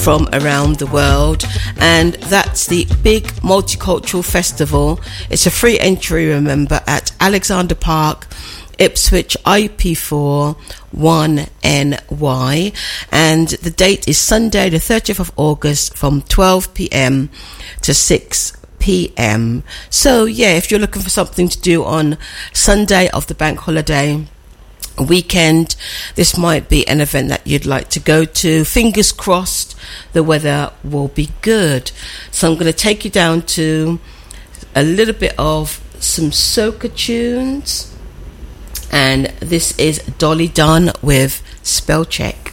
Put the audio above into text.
from around the world, and that's the Big Multicultural Festival. It's a free entry, remember, at Alexander Park, Ipswich, IP4 1NY, and the date is Sunday the 30th of August from 12 p.m. to 6 p.m. So yeah, if you're looking for something to do on Sunday of the bank holiday weekend, this might be an event that you'd like to go to. Fingers crossed the weather will be good. So I'm going to take you down to a little bit of some soca tunes, and this is Dolly Dunn with Spell Check.